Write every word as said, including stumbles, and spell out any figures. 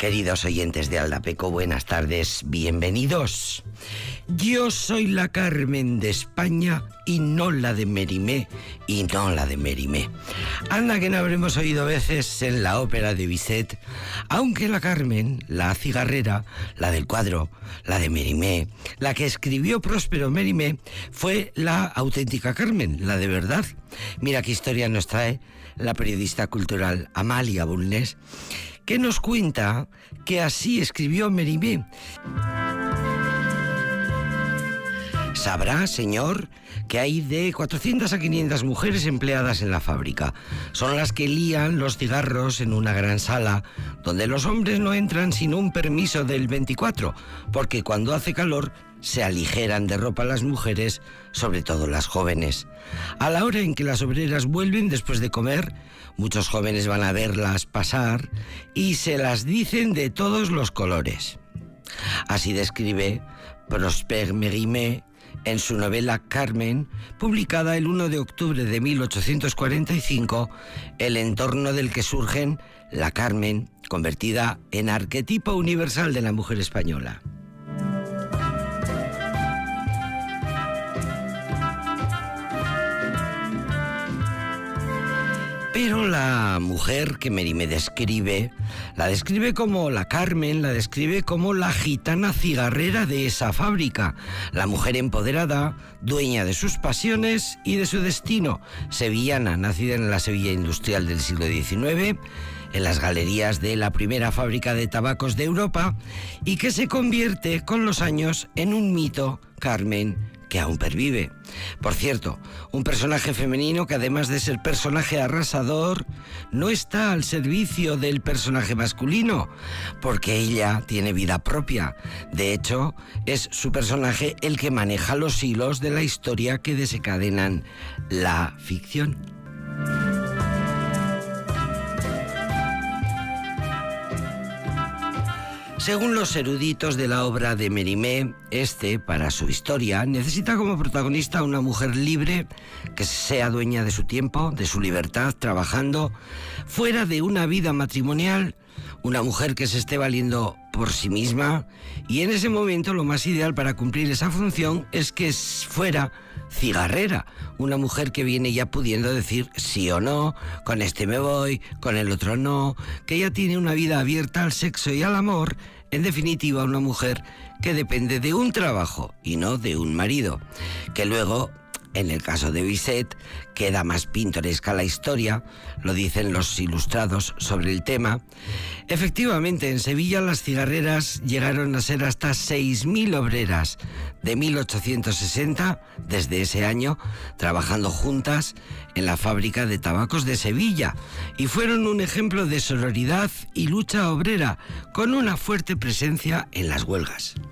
Queridos oyentes de Aldapeco, buenas tardes, bienvenidos. Yo soy la Carmen de España y no la de Mérimée, y no la de Mérimée. Anda que no habremos oído veces en la ópera de Bizet, aunque la Carmen, la cigarrera, la del cuadro, la de Mérimée, la que escribió Próspero Mérimée, fue la auténtica Carmen, la de verdad. Mira qué historia nos trae la periodista cultural Amalia Bulnes, que nos cuenta que así escribió Mérimée. Sabrá, señor, que hay de cuatrocientas a quinientas mujeres empleadas en la fábrica. Son las que lían los cigarros en una gran sala, donde los hombres no entran sin un permiso del veinticuatro, porque cuando hace calor se aligeran de ropa las mujeres, sobre todo las jóvenes. A la hora en que las obreras vuelven después de comer, muchos jóvenes van a verlas pasar y se las dicen de todos los colores. Así describe Prosper Mérimée en su novela Carmen, publicada el uno de octubre de mil ochocientos cuarenta y cinco, el entorno del que surgen la Carmen, convertida en arquetipo universal de la mujer española. Pero la mujer que Mérimée describe, la describe como la Carmen, la describe como la gitana cigarrera de esa fábrica, la mujer empoderada, dueña de sus pasiones y de su destino, sevillana, nacida en la Sevilla industrial del siglo diecinueve, en las galerías de la primera fábrica de tabacos de Europa, y que se convierte con los años en un mito, Carmen, que aún pervive. Por cierto, un personaje femenino que además de ser personaje arrasador, no está al servicio del personaje masculino, porque ella tiene vida propia. De hecho, es su personaje el que maneja los hilos de la historia que desencadenan la ficción. Según los eruditos de la obra de Mérimée, este, para su historia, necesita como protagonista a una mujer libre que sea dueña de su tiempo, de su libertad, trabajando fuera de una vida matrimonial, una mujer que se esté valiendo por sí misma, y en ese momento lo más ideal para cumplir esa función es que fuera cigarrera, una mujer que viene ya pudiendo decir sí o no, con este me voy, con el otro no, que ya tiene una vida abierta al sexo y al amor. En definitiva, una mujer que depende de un trabajo y no de un marido, que luego, en el caso de Bizet, queda más pintoresca la historia, lo dicen los ilustrados sobre el tema. Efectivamente, en Sevilla las cigarreras llegaron a ser hasta seis mil obreras de mil ochocientos sesenta, desde ese año, trabajando juntas en la fábrica de tabacos de Sevilla, y fueron un ejemplo de sororidad y lucha obrera, con una fuerte presencia en las huelgas.